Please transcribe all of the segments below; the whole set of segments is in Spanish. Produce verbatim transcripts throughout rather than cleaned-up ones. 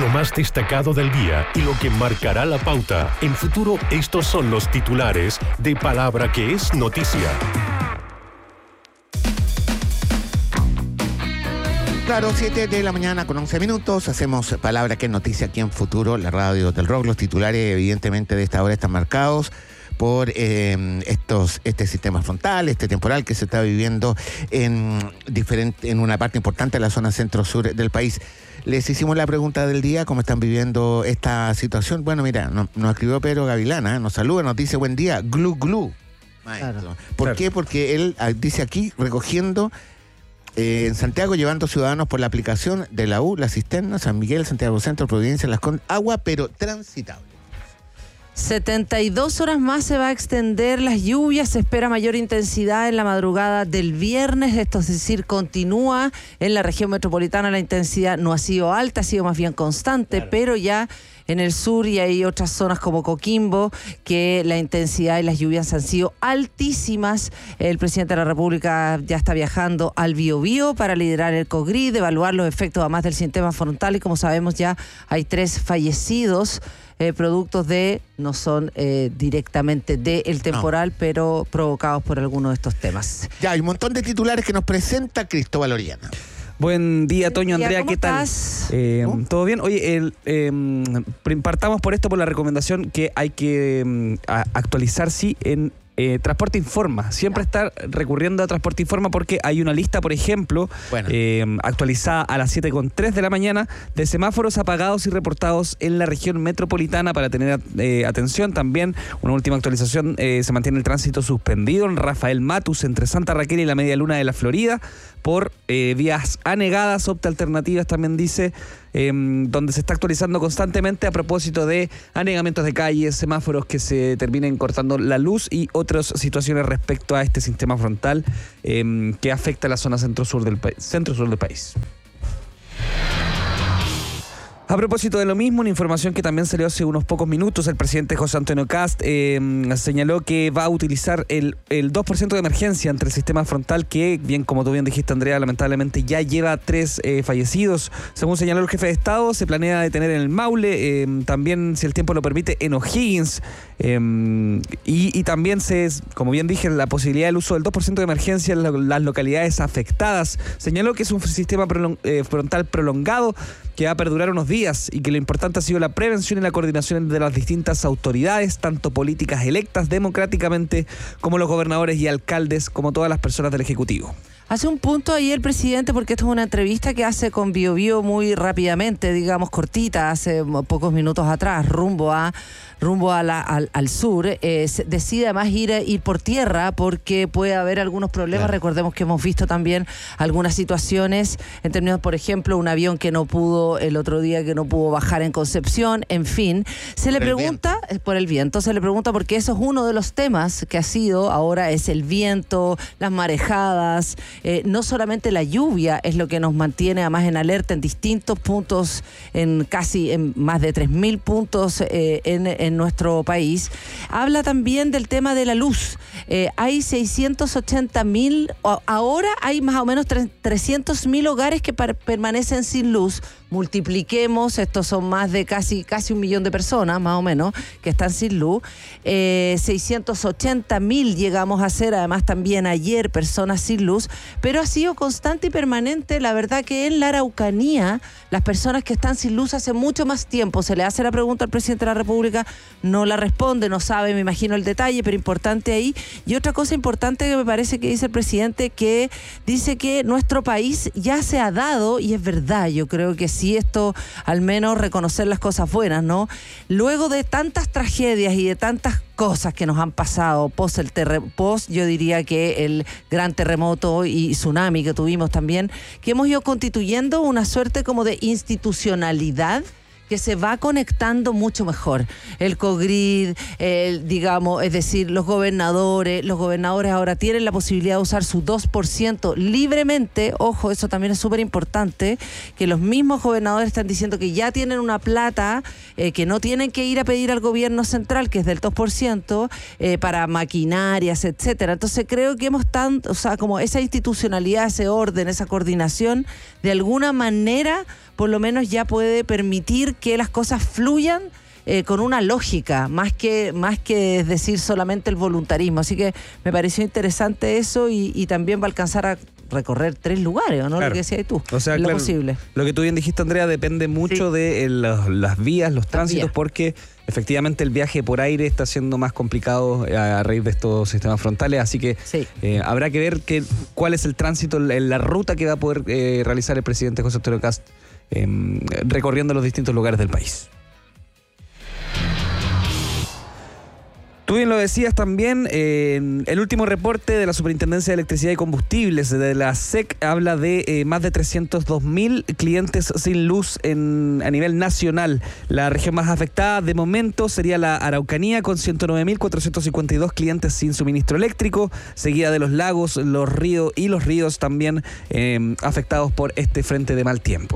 más destacado del día y lo que marcará la pauta. En Futuro, estos son los titulares de Palabra que es noticia. Claro, siete de la mañana con once minutos, hacemos Palabra que es noticia aquí en Futuro, la radio del rock. Los titulares evidentemente de esta hora están marcados por eh, estos este sistema frontal, este temporal que se está viviendo en, diferente, en una parte importante de la zona centro-sur del país. Les hicimos la pregunta del día, ¿cómo están viviendo esta situación? Bueno, mira, nos, nos escribió Pedro Gavilana, ¿eh? Nos saluda, nos dice buen día, glu glu. Maestro. Claro. ¿Por claro. qué? Porque él dice aquí, recogiendo eh, en Santiago, llevando ciudadanos por la aplicación de la U, la cisterna, San Miguel, Santiago Centro, Providencia, Las Condes, agua, pero transitable. setenta y dos horas más se va a extender las lluvias, se espera mayor intensidad en la madrugada del viernes, esto es decir, continúa en la región metropolitana, la intensidad no ha sido alta, ha sido más bien constante, claro. pero ya en el sur y hay otras zonas como Coquimbo que la intensidad y las lluvias han sido altísimas. El presidente de la República ya está viajando al Biobío para liderar el COGRID, evaluar los efectos además del sistema frontal y como sabemos ya hay tres fallecidos. Eh, productos de, no son eh, directamente del temporal, no. pero provocados por alguno de estos temas. Ya, hay un montón de titulares que nos presenta Cristóbal Orellana. Buen día, Toño, Andrea, ¿qué tal? Eh, ¿Oh? ¿Todo bien? Oye, el, eh, partamos por esto, por la recomendación que hay que eh, actualizar, sí, en Eh, Transporte Informa, siempre estar recurriendo a Transporte Informa porque hay una lista, por ejemplo, bueno. eh, actualizada a las siete con tres de la mañana de semáforos apagados y reportados en la región metropolitana para tener eh, atención. También una última actualización, eh, se mantiene el tránsito suspendido en Rafael Matus entre Santa Raquel y la Media Luna de la Florida por eh, vías anegadas, opta alternativas también dice, eh, donde se está actualizando constantemente a propósito de anegamientos de calles, semáforos que se terminen cortando la luz y otras situaciones respecto a este sistema frontal eh, que afecta a la zona centro-sur del, pa- centro-sur del país. A propósito de lo mismo, una información que también salió hace unos pocos minutos, el presidente José Antonio Kast eh, señaló que va a utilizar el, el dos por ciento de emergencia ante el sistema frontal que, bien como tú bien dijiste, Andrea, lamentablemente ya lleva tres eh, fallecidos. Según señaló el jefe de Estado, se planea detener en el Maule, eh, también, si el tiempo lo permite, en O'Higgins, eh, y, y también, se, como bien dije, la posibilidad del uso del dos por ciento de emergencia en la, las localidades afectadas. Señaló que es un sistema prolong, eh, frontal prolongado que va a perdurar unos días y que lo importante ha sido la prevención y la coordinación de las distintas autoridades, tanto políticas electas democráticamente como los gobernadores y alcaldes, como todas las personas del Ejecutivo. Hace un punto ahí el presidente, porque esto es una entrevista que hace con Bio Bio muy rápidamente, digamos cortita, hace pocos minutos atrás, rumbo a rumbo a la, al, al sur, eh, decide además ir, ir por tierra porque puede haber algunos problemas. Claro. Recordemos que hemos visto también algunas situaciones en términos, por ejemplo, un avión que no pudo, el otro día que no pudo bajar en Concepción, en fin. Se le pregunta, por el viento, se le pregunta porque eso es uno de los temas que ha sido, ahora es el viento, las marejadas, eh, no solamente la lluvia es lo que nos mantiene además en alerta en distintos puntos, en casi en más de tres mil puntos eh, en, en en nuestro país. Habla también del tema de la luz. Eh, hay seiscientos ochenta mil, ahora hay más o menos trescientos mil hogares que par- permanecen sin luz. Multipliquemos, estos son más de casi, casi un millón de personas, más o menos, que están sin luz. Eh, seiscientos ochenta mil llegamos a ser, además también ayer, personas sin luz, pero ha sido constante y permanente. La verdad que en la Araucanía, las personas que están sin luz hace mucho más tiempo, se le hace la pregunta al presidente de la República, no la responde, no sabe, me imagino el detalle, pero importante ahí. Y otra cosa importante que me parece que dice el presidente, que dice que nuestro país ya se ha dado, y es verdad, yo creo que sí, esto al menos reconocer las cosas buenas, ¿no? Luego de tantas tragedias y de tantas cosas que nos han pasado, post el terre- post yo diría que el gran terremoto y tsunami que tuvimos también, que hemos ido constituyendo una suerte como de institucionalidad que se va conectando mucho mejor. El COGRID, el, digamos, es decir, los gobernadores, los gobernadores ahora tienen la posibilidad de usar su dos por ciento libremente. Ojo, eso también es súper importante, que los mismos gobernadores están diciendo que ya tienen una plata, eh, que no tienen que ir a pedir al gobierno central, que es del dos por ciento, eh, para maquinarias, etcétera. Entonces creo que hemos tanto, o sea, como esa institucionalidad, ese orden, esa coordinación, de alguna manera, por lo menos ya puede permitir que las cosas fluyan Eh, con una lógica, más que más que decir solamente el voluntarismo. Así que me pareció interesante eso y, y también va a alcanzar a recorrer tres lugares, ¿no? Claro. Lo que decías tú, o sea, lo claro, posible. Lo que tú bien dijiste, Andrea, depende mucho sí. de el, las, las vías, los tránsitos, vías. Porque efectivamente el viaje por aire está siendo más complicado a, a raíz de estos sistemas frontales, así que sí. eh, habrá que ver que, cuál es el tránsito, la, la ruta que va a poder eh, realizar el presidente José Antonio Kast eh, recorriendo los distintos lugares del país. Tú bien lo decías también, eh, el último reporte de la Superintendencia de Electricidad y Combustibles de la S E C habla de eh, más de trescientos dos mil clientes sin luz en, a nivel nacional. La región más afectada de momento sería la Araucanía, con ciento nueve mil cuatrocientos cincuenta y dos clientes sin suministro eléctrico, seguida de los lagos, los ríos y los ríos también eh, afectados por este frente de mal tiempo.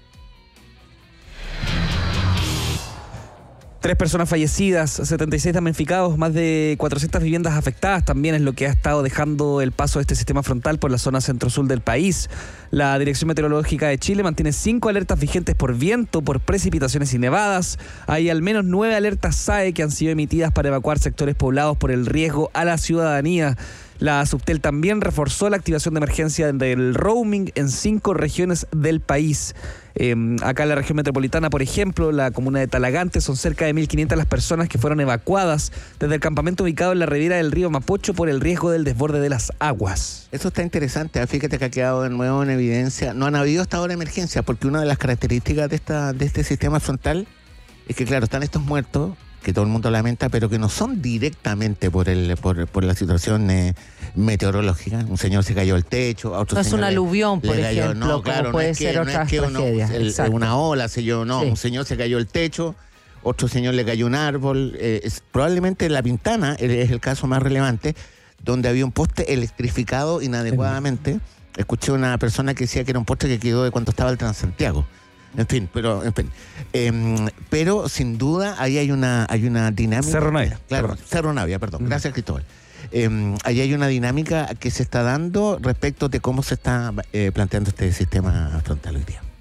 Tres personas fallecidas, setenta y seis damnificados, más de cuatrocientas viviendas afectadas, también es lo que ha estado dejando el paso de este sistema frontal por la zona centro-sur del país. La Dirección Meteorológica de Chile mantiene cinco alertas vigentes por viento, por precipitaciones y nevadas. Hay al menos nueve alertas S A E que han sido emitidas para evacuar sectores poblados por el riesgo a la ciudadanía. La Subtel también reforzó la activación de emergencia del roaming en cinco regiones del país. Eh, acá en la región metropolitana, por ejemplo, la comuna de Talagante, son cerca de mil quinientas las personas que fueron evacuadas desde el campamento ubicado en la ribera del río Mapocho por el riesgo del desborde de las aguas. Eso está interesante, fíjate que ha quedado de nuevo en evidencia. No han habido hasta ahora emergencia, porque una de las características de, esta, de este sistema frontal es que, claro, están estos muertos, que todo el mundo lamenta, pero que no son directamente por el por, por la situación eh, meteorológica. Un señor se cayó el techo, a otro no señor es un le, aluvión, por le cayó, ejemplo, no, claro, como puede no es que, ser no otras es que tragedias. Uno, el, una ola, se yo, no, sí. Un señor se cayó el techo, otro señor le cayó un árbol. Eh, es, probablemente La Pintana es el caso más relevante, donde había un poste electrificado inadecuadamente. Escuché una persona que decía que era un poste que quedó de cuando estaba el Transantiago. En fin, pero en fin. Eh, pero sin duda ahí hay una hay una dinámica. Cerro Navia. Claro, perdón. Cerro Navia, perdón. Gracias, Cristóbal. Eh, ahí hay una dinámica que se está dando respecto de cómo se está eh, planteando este sistema frontal hoy día.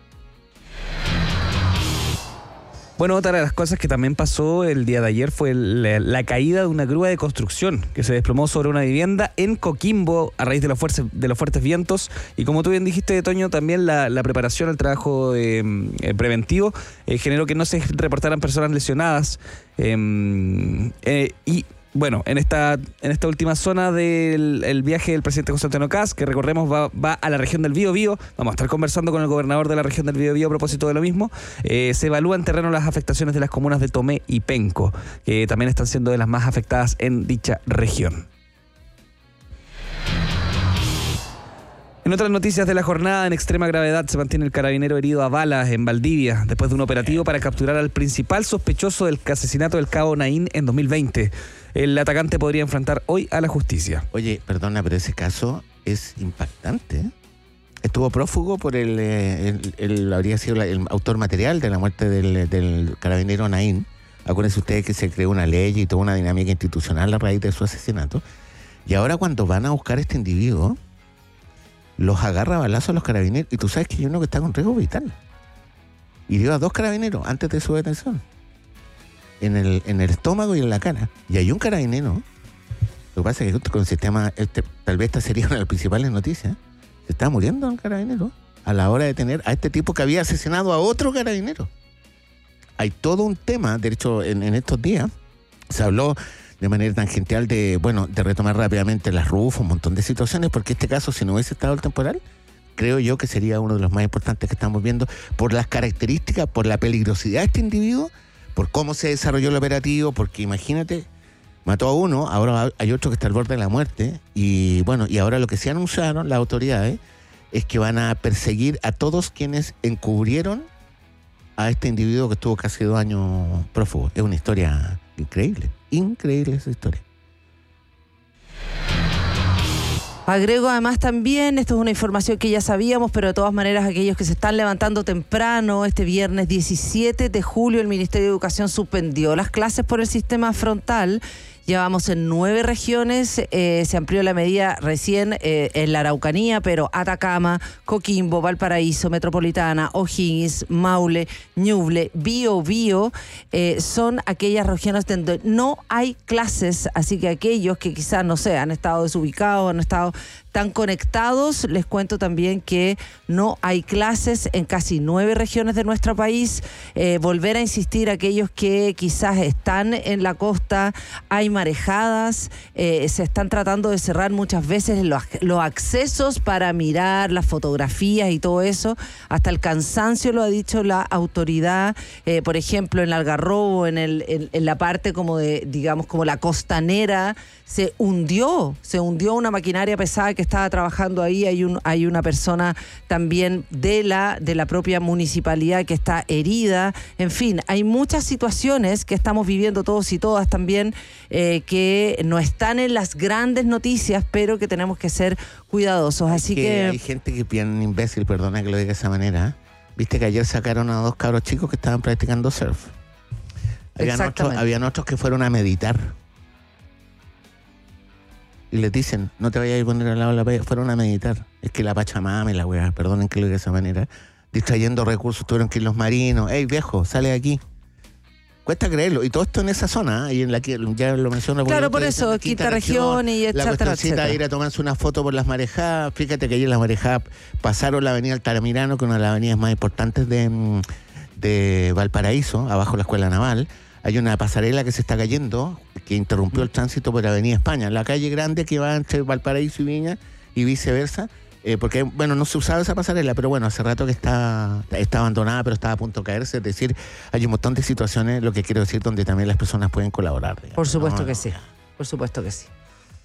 Bueno, otra de las cosas que también pasó el día de ayer fue la, la caída de una grúa de construcción que se desplomó sobre una vivienda en Coquimbo a raíz de los fuertes, de los fuertes vientos. Y como tú bien dijiste, Toño, también la, la preparación, el trabajo eh, eh, preventivo eh, generó que no se reportaran personas lesionadas. Eh, eh, y bueno, en esta en esta última zona del el viaje del presidente José Antonio Kast, que recorremos, va, va a la región del Biobío. Vamos a estar conversando con el gobernador de la región del Biobío a propósito de lo mismo. Eh, se evalúan en terreno las afectaciones de las comunas de Tomé y Penco, que también están siendo de las más afectadas en dicha región. En otras noticias de la jornada, en extrema gravedad se mantiene el carabinero herido a balas en Valdivia, después de un operativo para capturar al principal sospechoso del asesinato del cabo Naín en dos mil veinte. El atacante podría enfrentar hoy a la justicia. Oye, perdona, pero ese caso es impactante. Estuvo prófugo por el, el, el, el habría sido el autor material de la muerte del, del carabinero Naín. Acuérdense ustedes que se creó una ley y toda una dinámica institucional a raíz de su asesinato. Y ahora cuando van a buscar a este individuo, los agarra a balazos a los carabineros. Y tú sabes que hay uno que está con riesgo vital. Hirió a dos carabineros antes de su detención. En el, en el estómago y en la cara. Y hay un carabinero. Lo que pasa es que con el sistema, este, tal vez esta sería una de las principales noticias. Se está muriendo un carabinero a la hora de tener a este tipo que había asesinado a otro carabinero. Hay todo un tema, de hecho, en, en estos días se habló de manera tangencial de, bueno, de retomar rápidamente las R U F, un montón de situaciones, porque este caso, si no hubiese estado el temporal, creo yo que sería uno de los más importantes que estamos viendo por las características, por la peligrosidad de este individuo, por cómo se desarrolló el operativo, porque imagínate, mató a uno, ahora hay otro que está al borde de la muerte, y bueno, y ahora lo que se anunciaron las autoridades es que van a perseguir a todos quienes encubrieron a este individuo que estuvo casi dos años prófugo. Es una historia increíble, increíble esa historia. Agrego además también, esto es una información que ya sabíamos, pero de todas maneras aquellos que se están levantando temprano, este viernes diecisiete de julio el Ministerio de Educación suspendió las clases por el sistema frontal llevamos en nueve regiones, eh, se amplió la medida recién eh, en la Araucanía, pero Atacama, Coquimbo, Valparaíso, Metropolitana, O'Higgins, Maule, Ñuble, Bío Bío, eh, son aquellas regiones donde no hay clases, así que aquellos que quizás, no sé, han estado desubicados, han estado tan conectados, les cuento también que no hay clases en casi nueve regiones de nuestro país. Eh, volver a insistir, aquellos que quizás están en la costa, hay marejadas, eh, se están tratando de cerrar muchas veces los, los accesos para mirar las fotografías y todo eso, hasta el cansancio lo ha dicho la autoridad, eh, por ejemplo en Algarrobo, en, el, en, en la parte como de, digamos, como la costanera, se hundió, se hundió una maquinaria pesada que estaba trabajando ahí, hay un hay una persona también de la de la propia municipalidad que está herida, en fin, hay muchas situaciones que estamos viviendo todos y todas también, eh, que no están en las grandes noticias, pero que tenemos que ser cuidadosos, así que, que... Hay gente que piensa imbécil, perdona que lo diga de esa manera, ¿eh? Viste que ayer sacaron a dos cabros chicos que estaban practicando surf. Habían otros, habían otros que fueron a meditar. Y les dicen, no te vayas a poner al lado de la playa, fueron a meditar. Es que la Pachamama y la weá, perdonen que lo diga de esa manera, distrayendo recursos, tuvieron que ir los marinos. Ey, viejo, sale de aquí. Cuesta creerlo. Y todo esto en esa zona, y en la que ya lo menciono. Claro, por eso, quinta, quinta región, región y etcétera, la cuestioncita de ir a tomarse una foto por las marejadas. Fíjate que ayer las marejadas pasaron la avenida Altamirano, que es una de las avenidas más importantes de, de Valparaíso, abajo de la Escuela Naval. Hay una pasarela que se está cayendo, que interrumpió el tránsito por Avenida España, la calle grande que va entre Valparaíso y Viña y viceversa, eh, porque, bueno, no se usaba esa pasarela, pero bueno, hace rato que está, está abandonada, pero estaba a punto de caerse, es decir, hay un montón de situaciones, lo que quiero decir, donde también las personas pueden colaborar. Digamos, por supuesto ¿no? que sí, por supuesto que sí.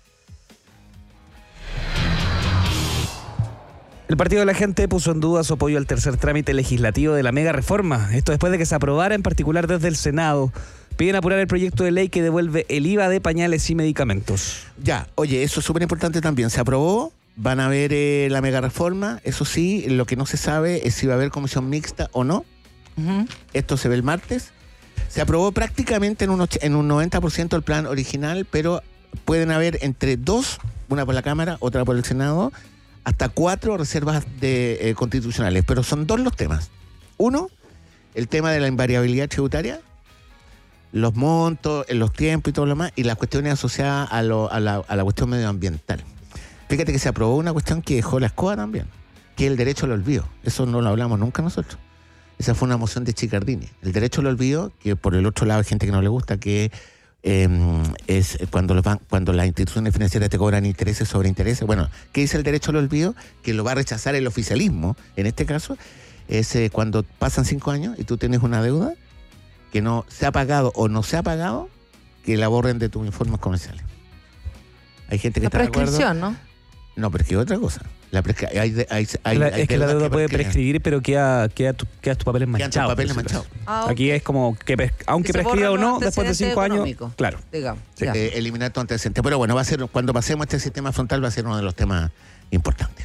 El Partido de la Gente puso en duda su apoyo al tercer trámite legislativo de la mega reforma. Esto después de que se aprobara, en particular desde el Senado. Piden apurar el proyecto de ley que devuelve el I V A de pañales y medicamentos. Ya, oye, eso es súper importante también. Se aprobó, van a ver eh, la mega reforma. Eso sí, lo que no se sabe es si va a haber comisión mixta o no. Uh-huh. Esto se ve el martes. Se aprobó prácticamente en un, en un noventa por ciento el plan original, pero pueden haber entre dos, una por la Cámara, otra por el Senado, hasta cuatro reservas de, eh, constitucionales, pero son dos los temas. Uno, el tema de la invariabilidad tributaria, los montos, los tiempos y todo lo demás, y las cuestiones asociadas a, lo, a, la, a la cuestión medioambiental. Fíjate que se aprobó una cuestión que dejó la escoba también, que es el derecho al olvido. Eso no lo hablamos nunca nosotros. Esa fue una moción de Chicardini. El derecho al olvido, que por el otro lado hay gente que no le gusta, que Eh, es cuando los ban- cuando las instituciones financieras te cobran intereses sobre intereses. Bueno, ¿qué dice el derecho al olvido? Que lo va a rechazar el oficialismo, en este caso, es eh, cuando pasan cinco años y tú tienes una deuda que no se ha pagado o no se ha pagado, que la borren de tus informes comerciales. Hay gente que la está de acuerdo. prescripción, ¿no? No, pero es que hay otra cosa. La prescri- hay, hay, hay, la, hay es que la deuda que puede prescriben. prescribir, pero queda, queda, tu, queda tus papeles manchados. Quedan tus papeles manchados. Ah, okay. Aquí es como que, pres- aunque prescriba o no, después de cinco años, claro. Digamos, Sí, eh, eliminar tu antecedente. Pero bueno, va a ser, cuando pasemos este sistema frontal, va a ser uno de los temas importantes.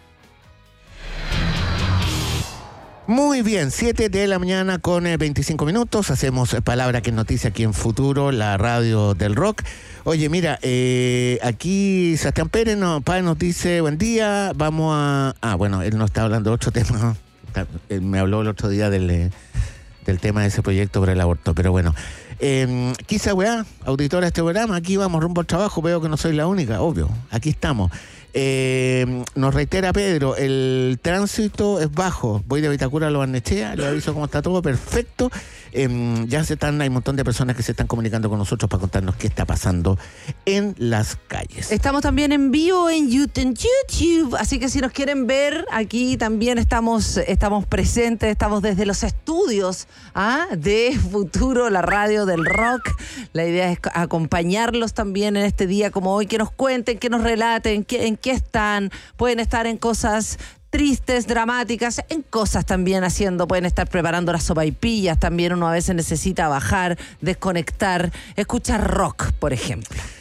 Muy bien, siete de la mañana con eh, veinticinco minutos. Hacemos eh, Palabra que es Noticia aquí en Futuro, la radio del rock. Oye, mira, eh, aquí Sebastián Pérez no, Paz nos dice, buen día, vamos a... Ah, bueno, él nos está hablando de otro tema, ¿no? Él me habló el otro día del, eh, del tema de ese proyecto por el aborto, pero bueno. Eh, quizá, weá, auditora de este programa, aquí vamos rumbo al trabajo, veo que no soy la única, obvio, aquí estamos. Eh, nos reitera Pedro, el tránsito es bajo, voy de Vitacura a Lo Barnechea, le aviso cómo está todo, perfecto. Eh, ya se están, hay un montón de personas que se están comunicando con nosotros para contarnos qué está pasando en las calles. Estamos también en vivo en YouTube, así que si nos quieren ver, aquí también estamos, estamos presentes, estamos desde los estudios ¿ah? de Futuro, la radio del rock. La idea es acompañarlos también en este día como hoy, que nos cuenten, que nos relaten, que, en qué están, pueden estar en cosas tristes, dramáticas, en cosas también haciendo, pueden estar preparando las sopaipillas, también uno a veces necesita bajar, desconectar, escuchar rock, por ejemplo.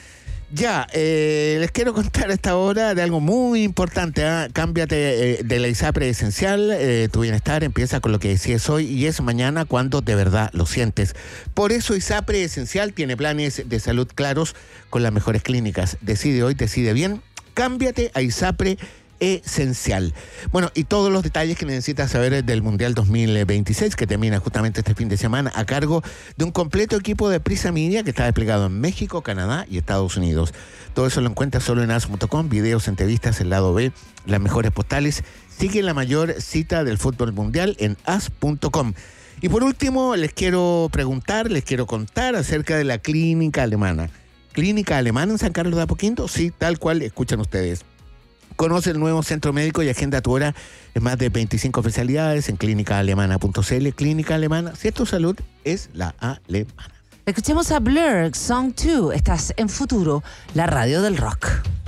Ya, eh, les quiero contar a esta hora de algo muy importante. ¿eh? Cámbiate eh, de la ISAPRE Esencial. Eh, tu bienestar empieza con lo que decides hoy y es mañana cuando de verdad lo sientes. Por eso ISAPRE Esencial tiene planes de salud claros con las mejores clínicas. Decide hoy, decide bien. Cámbiate a ISAPRE Esencial. Bueno, y todos los detalles que necesitas saber del Mundial dos mil veintiséis, que termina justamente este fin de semana, a cargo de un completo equipo de Prisa Media que está desplegado en México, Canadá y Estados Unidos. Todo eso lo encuentras solo en as punto com, videos, entrevistas, el lado B, las mejores postales. Sigue la mayor cita del fútbol mundial en as punto com. Y por último, les quiero preguntar, les quiero contar acerca de la Clínica Alemana. ¿Clínica Alemana en San Carlos de Apoquindo? Sí, tal cual escuchan ustedes. Conoce el nuevo centro médico y agenda tu hora en más de veinticinco especialidades en clínica alemana punto c l. Clínica Alemana, si es tu salud, es la alemana. Escuchemos a Blur, Song dos. Estás en Futuro, la radio del rock.